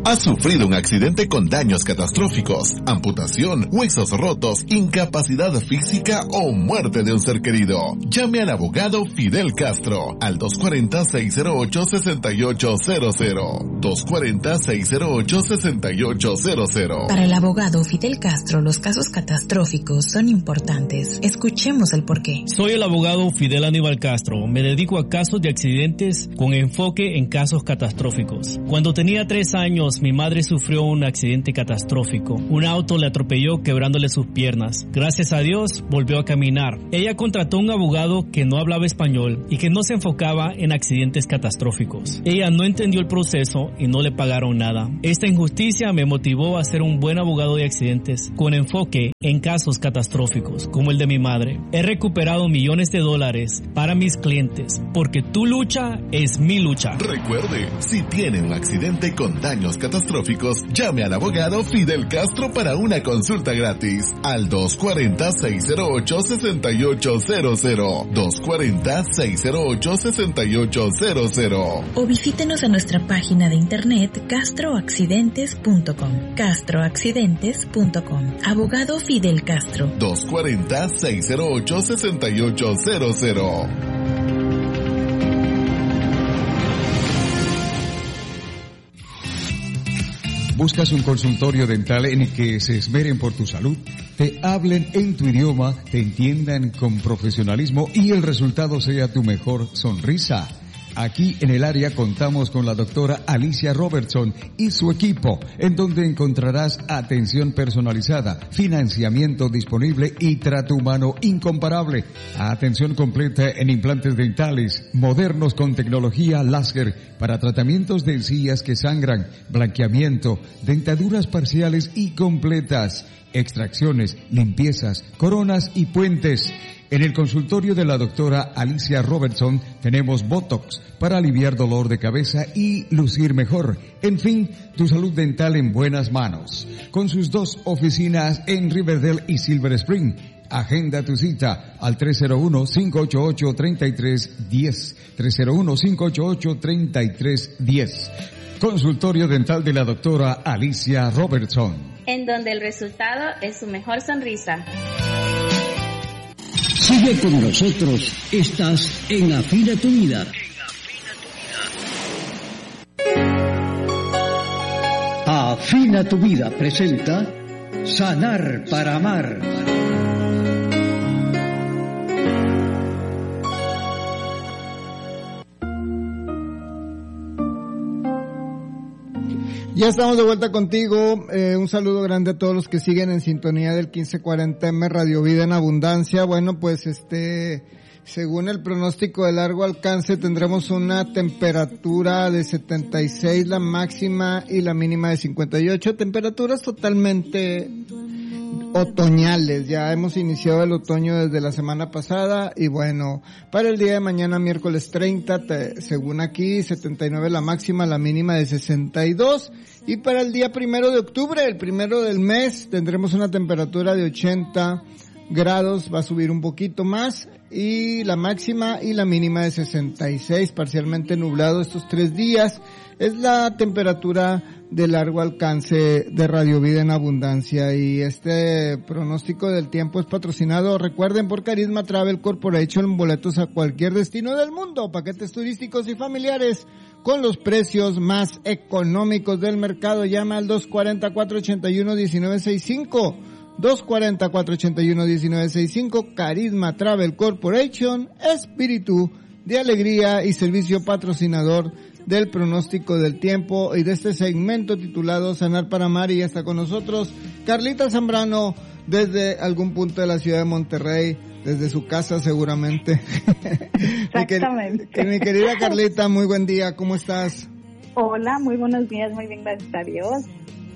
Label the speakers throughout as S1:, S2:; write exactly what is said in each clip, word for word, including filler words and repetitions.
S1: ¿Has sufrido un accidente con daños catastróficos, amputación, huesos rotos, incapacidad física o muerte de un ser querido? Llame al abogado Fidel Castro al dos cuatro cero, seis cero ocho, seis ocho cero cero. dos cuatro cero, seis cero ocho, seis ocho cero cero.
S2: Para el abogado Fidel Castro, los casos catastróficos son importantes. Escuchemos el porqué.
S3: Soy el abogado Fidel Aníbal Castro. Me dedico a casos de accidentes con enfoque en casos catastróficos. Cuando tenía tres años, mi madre sufrió un accidente catastrófico. Un auto le atropelló quebrándole sus piernas. Gracias a Dios, volvió a caminar. Ella contrató un abogado que no hablaba español y que no se enfocaba en accidentes catastróficos. Ella no entendió el proceso y no le pagaron nada. Esta injusticia me motivó a ser un buen abogado de accidentes con enfoque en casos catastróficos, como el de mi madre. He recuperado millones de dólares para mis clientes, porque tu lucha es mi lucha.
S1: Recuerde, si tiene un accidente con daños catastróficos, llame al abogado Fidel Castro para una consulta gratis al dos cuatro cero, seis cero ocho, seis ocho cero cero. dos cuatro cero, seis cero ocho, seis ocho cero cero.
S2: O visítenos en nuestra página de internet castro accidentes punto com. castro accidentes punto com. Abogado Fidel Castro.
S1: dos cuatro cero, seis cero ocho, seis ocho cero cero.
S4: ¿Buscas un consultorio dental en el que se esmeren por tu salud? Te hablen en tu idioma, te entiendan con profesionalismo y el resultado sea tu mejor sonrisa. Aquí en el área contamos con la doctora Alicia Robertson y su equipo, en donde encontrarás atención personalizada, financiamiento disponible y trato humano incomparable. Atención completa en implantes dentales, modernos con tecnología láser para tratamientos de encías que sangran, blanqueamiento, dentaduras parciales y completas, extracciones, limpiezas, coronas y puentes. En el consultorio de la doctora Alicia Robertson tenemos Botox para aliviar dolor de cabeza y lucir mejor. En fin, tu salud dental en buenas manos. Con sus dos oficinas en Riverdale y Silver Spring. Agenda tu cita al tres cero uno, cinco ocho ocho, tres tres uno cero. tres cero uno, cinco ocho ocho, tres tres uno cero. Consultorio dental de la doctora Alicia Robertson.
S5: En donde el resultado es su mejor sonrisa.
S6: Sigue con nosotros, estás en Afina tu Vida. Afina tu Vida presenta Sanar para Amar.
S7: Ya estamos de vuelta contigo, eh, un saludo grande a todos los que siguen en sintonía del quince cuarenta M Radio Vida en Abundancia. Bueno, pues este, según el pronóstico de largo alcance tendremos una temperatura de setenta y seis la máxima y la mínima de cincuenta y ocho, temperaturas totalmente otoñales. Ya hemos iniciado el otoño desde la semana pasada y bueno, para el día de mañana miércoles treinta, te, según aquí, setenta y nueve la máxima, la mínima de sesenta y dos, y para el día primero de octubre, el primero del mes, tendremos una temperatura de ochenta grados, va a subir un poquito más, y la máxima y la mínima de sesenta y seis, parcialmente nublado estos tres días. Es la temperatura de largo alcance de Radio Vida en Abundancia, y este pronóstico del tiempo es patrocinado, recuerden, por Carisma Travel Corporation, boletos a cualquier destino del mundo, paquetes turísticos y familiares con los precios más económicos del mercado. Llama al dos cuatro cero, cuatro ocho uno, uno nueve seis cinco, dos cuatro cero, cuatro ocho uno, uno nueve seis cinco. Carisma Travel Corporation, espíritu de alegría y servicio patrocinador del pronóstico del tiempo y de este segmento titulado Sanar para Amar. Y ya está con nosotros Carlita Zambrano desde algún punto de la ciudad de Monterrey, desde su casa seguramente.
S8: Exactamente.
S7: mi, mi querida Carlita, muy buen día, ¿cómo estás?
S8: Hola, muy buenos días, muy bien, gracias a Dios.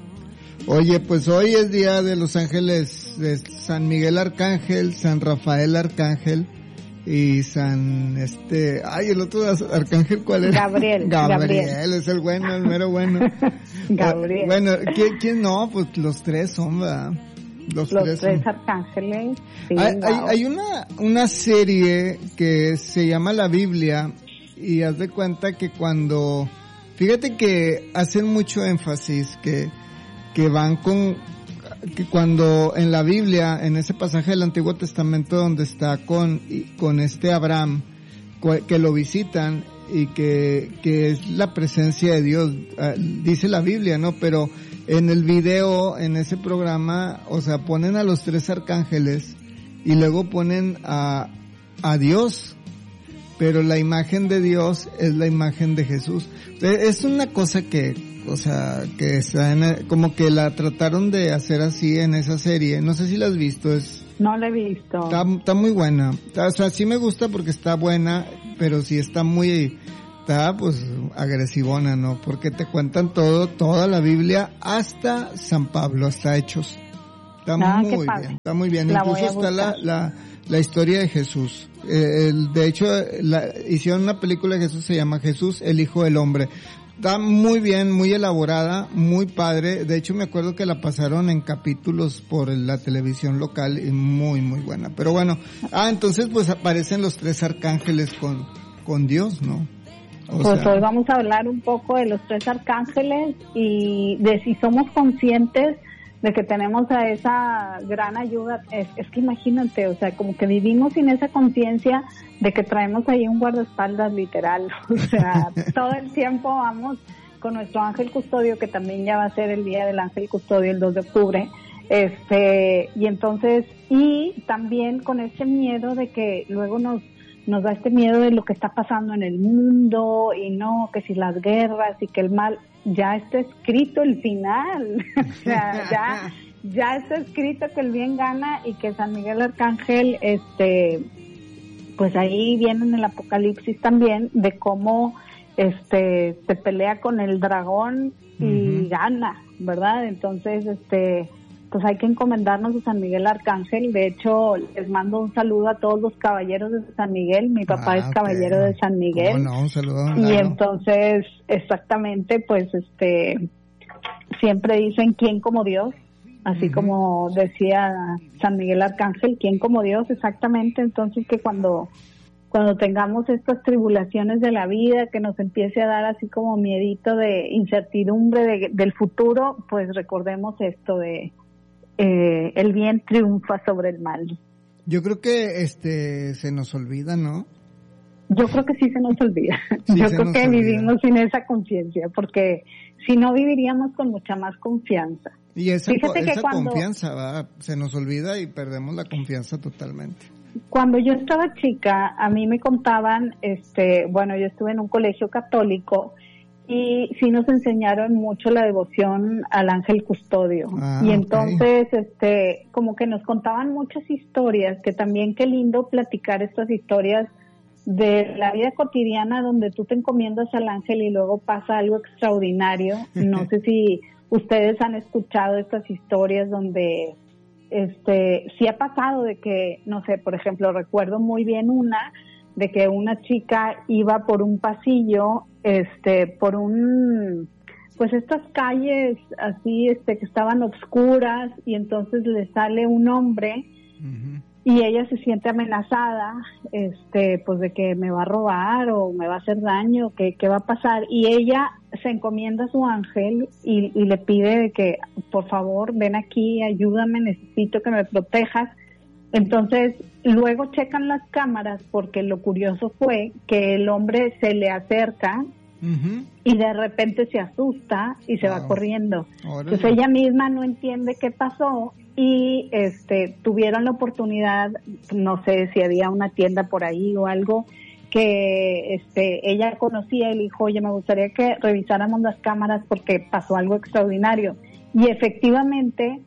S7: Oye, pues hoy es día de los ángeles, de San Miguel Arcángel, San Rafael Arcángel y San, este, ay, el otro arcángel, ¿cuál era?
S8: Gabriel.
S7: Gabriel, Gabriel. Es el bueno, el mero bueno.
S8: Gabriel.
S7: Bueno, ¿quién, quién no? Pues los tres son, ¿verdad? Los,
S8: los
S7: tres,
S8: tres
S7: son.
S8: arcángeles. Sí,
S7: hay,
S8: wow.
S7: hay, hay una, una serie que se llama La Biblia, y haz de cuenta que cuando Fíjate que hacen mucho énfasis que, que van con, que cuando en la Biblia, en ese pasaje del Antiguo Testamento donde está con, con este Abraham, que lo visitan y que, que es la presencia de Dios, dice la Biblia, ¿no? Pero en el video, en ese programa, o sea, ponen a los tres arcángeles y luego ponen a, a Dios, pero la imagen de Dios es la imagen de Jesús. Es una cosa que, o sea, que está en, como que la trataron de hacer así en esa serie. No sé si la has visto, es...
S8: No la he visto.
S7: Está, está muy buena. O sea, sí me gusta porque está buena, pero sí está muy, está pues agresivona, ¿no? Porque te cuentan todo, toda la Biblia, hasta San Pablo, hasta Hechos. Está ah, muy bien, está muy bien. La Incluso está la, la, la historia de Jesús. Eh, el, de hecho, la, hicieron una película de Jesús, se llama Jesús, el Hijo del Hombre. Está muy bien, muy elaborada, muy padre. De hecho, me acuerdo que la pasaron en capítulos por la televisión local y muy, muy buena. Pero bueno, ah, entonces pues aparecen los tres arcángeles con, con Dios, ¿no?
S8: O pues sea, hoy vamos a hablar un poco de los tres arcángeles y de si somos conscientes de que tenemos a esa gran ayuda. Es, es que imagínate, o sea, como que vivimos sin esa conciencia de que traemos ahí un guardaespaldas literal, o sea, todo el tiempo vamos con nuestro ángel custodio, que también ya va a ser el día del ángel custodio, el dos de octubre, este, y entonces, y también con ese miedo de que luego nos nos da este miedo de lo que está pasando en el mundo, y no, que si las guerras y que el mal, ya está escrito el final, o sea, ya, ya está escrito que el bien gana y que San Miguel Arcángel, este, pues ahí viene en el Apocalipsis también de cómo, este, se pelea con el dragón y uh-huh. gana, ¿verdad? Entonces, este, pues hay que encomendarnos a San Miguel Arcángel. De hecho, les mando un saludo a todos los caballeros de San Miguel. Mi papá ah, es caballero okay. de San Miguel.
S7: Oh, no, un saludo.
S8: Y claro. Entonces, exactamente, pues, este, siempre dicen quién como Dios, así uh-huh. como decía San Miguel Arcángel, quién como Dios, exactamente. Entonces, que cuando cuando tengamos estas tribulaciones de la vida, que nos empiece a dar así como miedito de incertidumbre de, del futuro, pues recordemos esto de Eh, el bien triunfa sobre el mal.
S7: Yo creo que este se nos olvida, ¿no?
S8: Yo creo que sí se nos olvida. Sí, Yo creo que olvida. Vivimos sin esa conciencia, porque si no viviríamos con mucha más confianza.
S7: Y esa, Fíjate esa que cuando, confianza va, se nos olvida y perdemos la confianza totalmente.
S8: Cuando yo estaba chica, a mí me contaban, este, bueno, yo estuve en un colegio católico y sí nos enseñaron mucho la devoción al ángel custodio. Ah, y entonces, okay. este, como que nos contaban muchas historias, que también qué lindo platicar estas historias de la vida cotidiana donde tú te encomiendas al ángel y luego pasa algo extraordinario. No sé si ustedes han escuchado estas historias donde, este, sí ha pasado de que, no sé, por ejemplo, recuerdo muy bien una, de que una chica iba por un pasillo, este, por un, pues estas calles así, este, que estaban obscuras, y entonces le sale un hombre uh-huh. y ella se siente amenazada, este, pues de que me va a robar o me va a hacer daño, que qué va a pasar, y ella se encomienda a su ángel y, y le pide de que, por favor, ven aquí, ayúdame, necesito que me protejas. Entonces, luego checan las cámaras, porque lo curioso fue que el hombre se le acerca uh-huh. y de repente se asusta y se wow. va corriendo. Órale. Entonces ella misma no entiende qué pasó y este tuvieron la oportunidad, no sé si había una tienda por ahí o algo, que este ella conocía y le dijo, oye, me gustaría que revisáramos las cámaras porque pasó algo extraordinario. Y efectivamente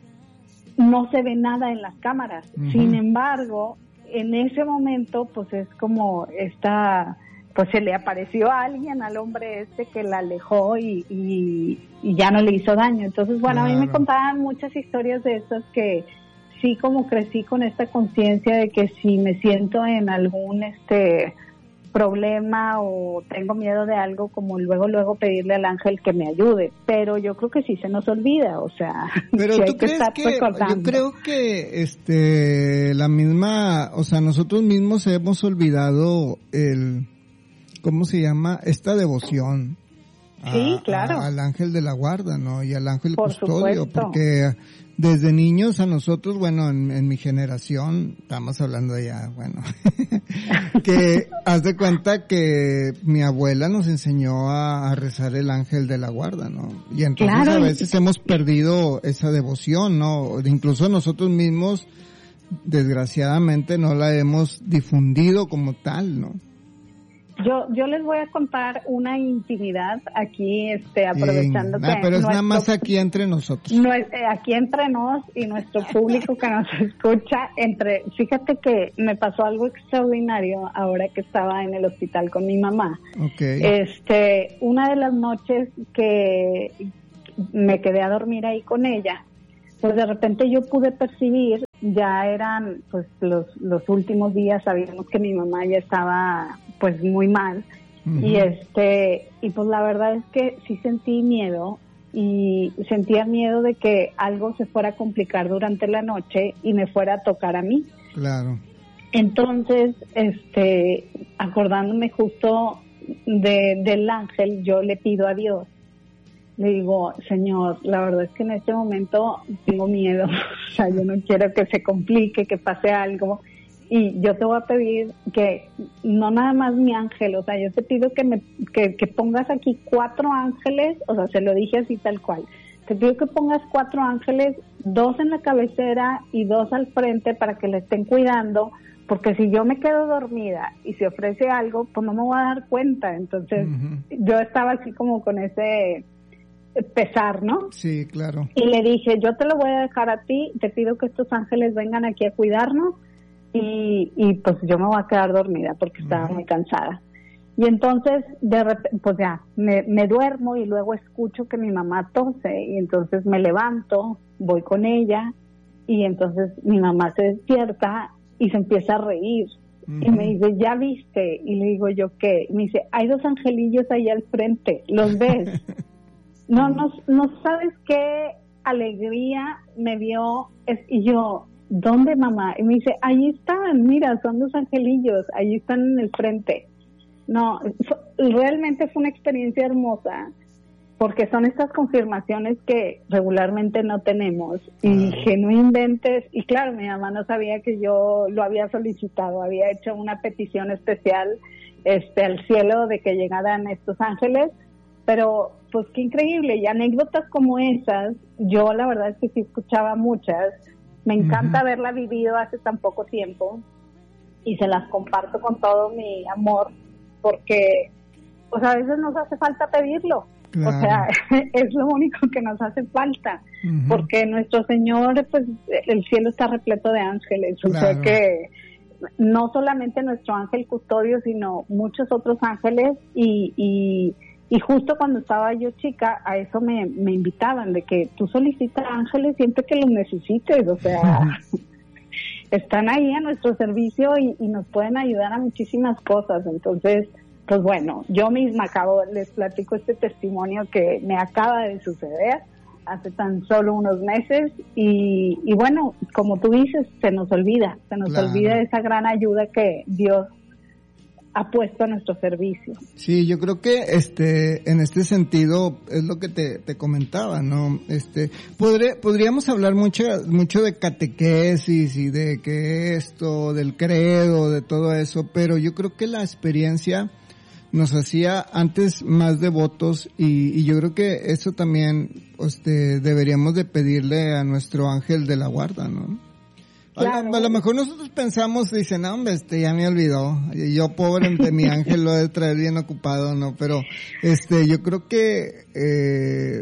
S8: no se ve nada en las cámaras. Uh-huh. Sin embargo, en ese momento, pues es como esta, pues se le apareció a alguien, al hombre este, que la alejó y, y, y ya no le hizo daño. Entonces, bueno, claro. a mí me contaban muchas historias de esas que sí, como crecí con esta conciencia de que si me siento en algún este problema o tengo miedo de algo, como luego luego pedirle al ángel que me ayude, pero yo creo que sí se nos olvida, o sea,
S7: pero sí tú crees que, que yo creo que este la misma, o sea, nosotros mismos hemos olvidado el, ¿cómo se llama? Esta devoción,
S8: Sí,
S7: a,
S8: claro.
S7: a, al ángel de la guarda, ¿no? Y al ángel
S8: Por
S7: custodio,
S8: supuesto.
S7: porque desde niños a nosotros, bueno, en, en mi generación, estamos hablando ya, bueno, que haz de cuenta que mi abuela nos enseñó a, a rezar el ángel de la guarda, ¿no? Y entonces
S8: Claro.
S7: a veces hemos perdido esa devoción, ¿no? Incluso nosotros mismos, desgraciadamente, no la hemos difundido como tal, ¿no?
S8: Yo yo les voy a contar una intimidad aquí, este, aprovechando
S7: Sí.
S8: que
S7: Ah, pero es
S8: nuestro,
S7: nada más aquí entre nosotros.
S8: no es- eh, aquí entre nos y nuestro público que nos escucha, entre, fíjate que me pasó algo extraordinario ahora que estaba en el hospital con mi mamá.
S7: Okay.
S8: Este, una de las noches que me quedé a dormir ahí con ella, pues de repente yo pude percibir, ya eran pues los los últimos días, sabíamos que mi mamá ya estaba pues muy mal. Uh-huh. y este y pues la verdad es que sí sentí miedo y sentía miedo de que algo se fuera a complicar durante la noche y me fuera a tocar a mí.
S7: Claro.
S8: Entonces, este, acordándome justo de del ángel, yo le pido a Dios, le digo, Señor, la verdad es que en este momento tengo miedo, o sea, yo no quiero que se complique, que pase algo, y yo te voy a pedir que no nada más mi ángel, o sea, yo te pido que me que, que pongas aquí cuatro ángeles, o sea, se lo dije así tal cual, te pido que pongas cuatro ángeles, dos en la cabecera y dos al frente para que le estén cuidando, porque si yo me quedo dormida y se ofrece algo, pues no me voy a dar cuenta. Entonces, uh-huh. yo estaba así como con ese pesar, ¿no?
S7: Sí, claro.
S8: Y le dije, yo te lo voy a dejar a ti, te pido que estos ángeles vengan aquí a cuidarnos y, y pues yo me voy a quedar dormida porque estaba uh-huh. muy cansada. Y entonces, de repente, pues ya, me, me duermo y luego escucho que mi mamá tose y entonces me levanto, voy con ella y entonces mi mamá se despierta y se empieza a reír. Uh-huh. Y me dice, ¿ya viste? Y le digo yo, ¿qué? Y me dice, hay dos angelillos ahí al frente, ¿los ves? No, no, no sabes qué alegría me dio. Es, y yo, ¿dónde, mamá? Y me dice, ahí están, mira, son dos angelillos, ahí están en el frente. No, realmente fue una experiencia hermosa, porque son estas confirmaciones que regularmente no tenemos. Y dije, no inventes. Y claro, mi mamá no sabía que yo lo había solicitado, había hecho una petición especial este, al cielo de que llegaran estos ángeles. Pero, pues qué increíble, y anécdotas como esas, yo la verdad es que sí escuchaba muchas, me encanta uh-huh. haberla vivido hace tan poco tiempo, y se las comparto con todo mi amor, porque, pues a veces nos hace falta pedirlo, claro. O sea, es lo único que nos hace falta, uh-huh. porque nuestro Señor, pues el cielo está repleto de ángeles, claro. O sea que no solamente nuestro ángel custodio, sino muchos otros ángeles, y... y Y justo cuando estaba yo chica, a eso me, me invitaban, de que tú solicitas ángeles siempre que los necesites, o sea, uh-huh. están ahí a nuestro servicio y, y nos pueden ayudar a muchísimas cosas. Entonces, pues bueno, yo misma acabo, les platico este testimonio que me acaba de suceder hace tan solo unos meses y, y bueno, como tú dices, se nos olvida, se nos claro. olvida esa gran ayuda que Dios ha puesto a nuestro servicio.
S7: Sí, yo creo que este en este sentido es lo que te, te comentaba, ¿no? Este podré, podríamos hablar mucho mucho de catequesis y de que esto, del credo, de todo eso, pero yo creo que la experiencia nos hacía antes más devotos y, y yo creo que eso también este deberíamos de pedirle a nuestro ángel de la guarda, ¿no? Claro. A, a lo mejor nosotros pensamos, dicen, no, hombre, este ya me olvidó, y yo pobre de mi ángel lo he de traer bien ocupado, ¿no? Pero, este, yo creo que, eh,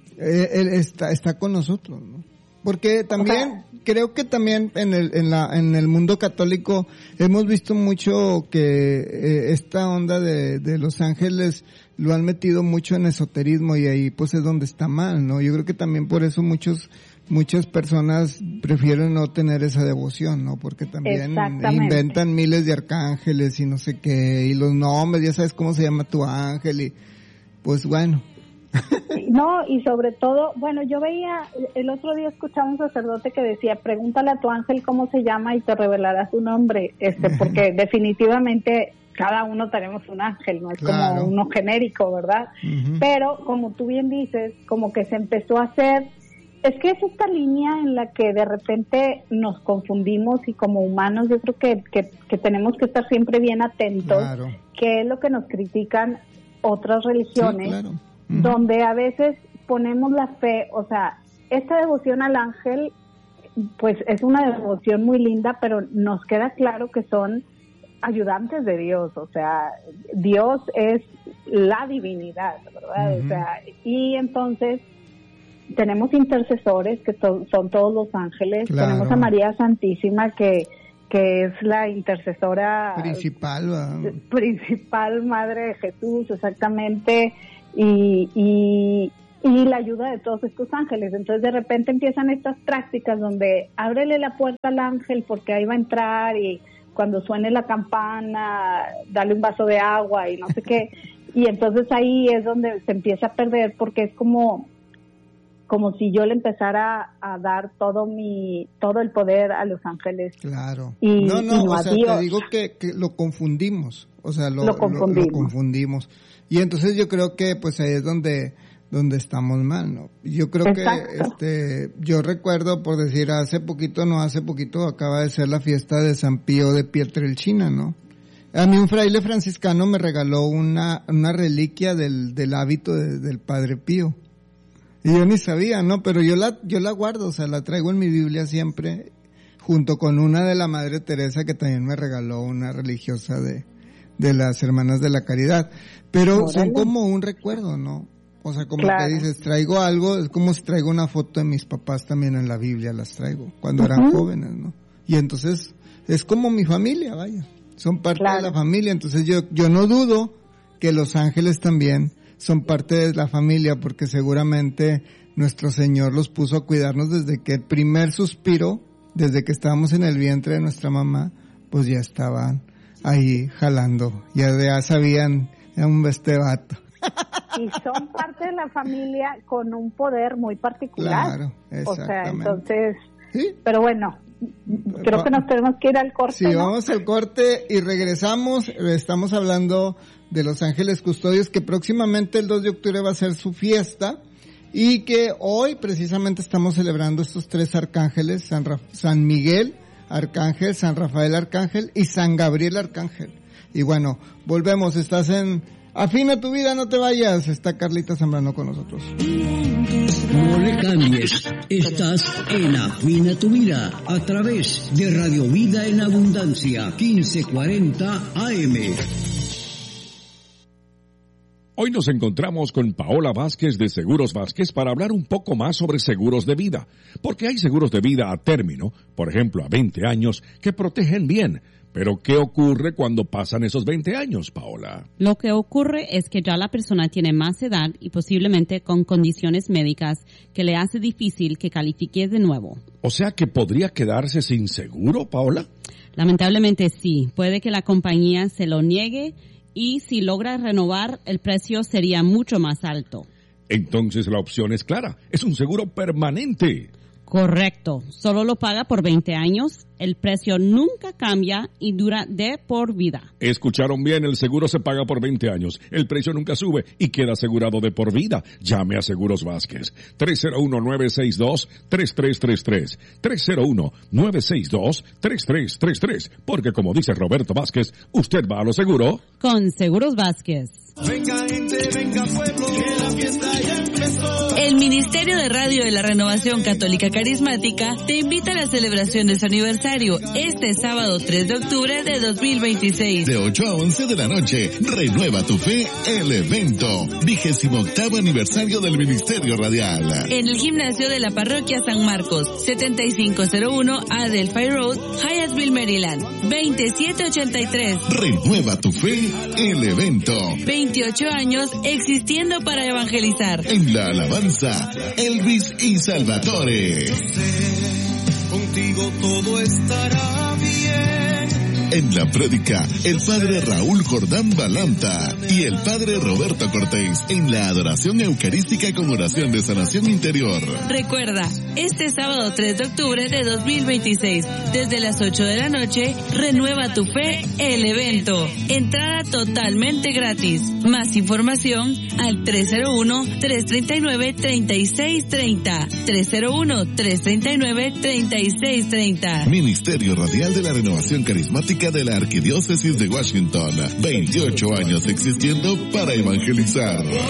S7: él está, está con nosotros, ¿no? Porque también, okay. creo que también en el, en la, en el mundo católico hemos visto mucho que eh, esta onda de, de los ángeles lo han metido mucho en esoterismo y ahí pues es donde está mal, ¿no? Yo creo que también por eso muchos, muchas personas prefieren no tener esa devoción, ¿no? Porque también inventan miles de arcángeles y no sé qué, y los nombres, ya sabes cómo se llama tu ángel y pues bueno.
S8: No, y sobre todo, bueno, yo veía, el otro día escuchaba un sacerdote que decía, pregúntale a tu ángel cómo se llama y te revelará su nombre, este, porque definitivamente cada uno tenemos un ángel, no es
S7: claro.
S8: como uno genérico, ¿verdad? Uh-huh. Pero como tú bien dices, como que se empezó a hacer, es que es esta línea en la que de repente nos confundimos y como humanos yo creo que, que, que tenemos que estar siempre bien atentos, claro. que es lo que nos critican otras religiones, sí, claro. uh-huh. donde a veces ponemos la fe, o sea, esta devoción al ángel, pues es una devoción muy linda, pero nos queda claro que son ayudantes de Dios, o sea, Dios es la divinidad, ¿verdad? Uh-huh. O sea, y entonces tenemos intercesores que to- son todos los ángeles, claro. tenemos a María Santísima que que es la intercesora
S7: principal, ¿verdad?
S8: principal Madre de Jesús, exactamente, y, y y la ayuda de todos estos ángeles. Entonces de repente empiezan estas prácticas donde ábrele la puerta al ángel porque ahí va a entrar, y cuando suene la campana dale un vaso de agua y no sé qué, y entonces ahí es donde se empieza a perder, porque es como como si yo le empezara a dar todo mi todo el poder a los ángeles.
S7: Claro.
S8: Y,
S7: no, no,
S8: y no
S7: o
S8: a
S7: sea,
S8: Dios.
S7: te digo que, que lo confundimos, o sea, lo,
S8: lo, confundimos.
S7: Lo, lo confundimos. Y entonces yo creo que pues ahí es donde donde estamos mal, ¿no? Yo creo Exacto. que este yo recuerdo, por decir, hace poquito, no hace poquito acaba de ser la fiesta de San Pío de Pietrelcina, ¿no? A mí un fraile franciscano me regaló una una reliquia del del hábito de, del Padre Pío. Y yo ni sabía, ¿no? Pero yo la yo la guardo, o sea, la traigo en mi Biblia siempre, junto con una de la Madre Teresa que también me regaló una religiosa de de las Hermanas de la Caridad. Pero Órale. Son como un recuerdo, ¿no? O sea, como claro. que dices, traigo algo, es como si traigo una foto de mis papás también en la Biblia, las traigo, cuando uh-huh. eran jóvenes, ¿no? Y entonces, es como mi familia, vaya, son parte claro. de la familia, entonces yo yo no dudo que los ángeles también son parte de la familia, porque seguramente nuestro Señor los puso a cuidarnos desde que el primer suspiro, desde que estábamos en el vientre de nuestra mamá, pues ya estaban ahí jalando, ya, ya sabían, era un bestevato.
S8: Y son parte de la familia con un poder muy particular.
S7: Claro, exactamente.
S8: O sea, entonces,
S7: ¿sí?
S8: Pero bueno, creo que nos tenemos que ir al corte.
S7: Sí,
S8: ¿no?
S7: vamos al corte y regresamos. Estamos hablando de los ángeles custodios, que próximamente el dos de octubre va a ser su fiesta, y que hoy precisamente estamos celebrando estos tres arcángeles, San, Ra- San Miguel Arcángel, San Rafael Arcángel y San Gabriel Arcángel. Y bueno, volvemos, estás en Afina tu Vida, no te vayas, está Carlita Zambrano con nosotros.
S6: No le cambies, estás en Afina tu Vida, a través de Radio Vida en Abundancia, quince cuarenta A M.
S9: Hoy nos encontramos con Paola Vázquez de Seguros Vázquez para hablar un poco más sobre seguros de vida, porque hay seguros de vida a término, por ejemplo a veinte años, que protegen bien. Pero ¿qué ocurre cuando pasan esos veinte años, Paola?
S10: Lo que ocurre es que ya la persona tiene más edad y posiblemente con condiciones médicas que le hace difícil que califique de nuevo.
S9: O sea que podría quedarse sin seguro, Paola.
S10: Lamentablemente sí, puede que la compañía se lo niegue, y si logra renovar, el precio sería mucho más alto.
S9: Entonces la opción es clara, es un seguro permanente.
S10: Correcto, solo lo paga por veinte años, el precio nunca cambia y dura de por vida.
S9: Escucharon bien, el seguro se paga por veinte años, el precio nunca sube y queda asegurado de por vida. Llame a Seguros Vázquez, tres cero uno, nueve seis dos, tres tres tres tres, tres cero uno, nueve seis dos, tres tres tres tres, porque como dice Roberto Vázquez, usted va a lo seguro
S10: con Seguros Vázquez.
S11: Venga gente, venga pueblo, que la fiesta ya empezó.
S12: El Ministerio de Radio de la Renovación Católica Carismática te invita a la celebración de su aniversario este sábado tres de octubre de dos mil veintiséis.
S1: De ocho a once de la noche, Renueva tu Fe, el evento. Vigésimo octavo aniversario del Ministerio Radial.
S12: En el gimnasio de la Parroquia San Marcos, setenta y cinco cero uno Adelphi Road, Hyattsville, Maryland, veintisiete ochenta y tres.
S1: Renueva tu Fe, el evento.
S12: veintiocho años existiendo para evangelizar.
S1: En la alabanza, Elvis y Salvatore.
S11: Contigo todo estará bien.
S1: En la prédica, el padre Raúl Jordán Balanta y el padre Roberto Cortés en la adoración eucarística con oración de sanación interior.
S12: Recuerda, este sábado tres de octubre de dos mil veintiséis, desde las ocho de la noche, Renueva tu Fe, el evento. Entrada totalmente gratis. Más información al tres cero uno, tres tres nueve, tres seis tres cero. tres cero uno, tres tres nueve, tres seis tres cero.
S1: Ministerio Radial de la Renovación Carismática de la Arquidiócesis de Washington. veintiocho años existiendo para evangelizar.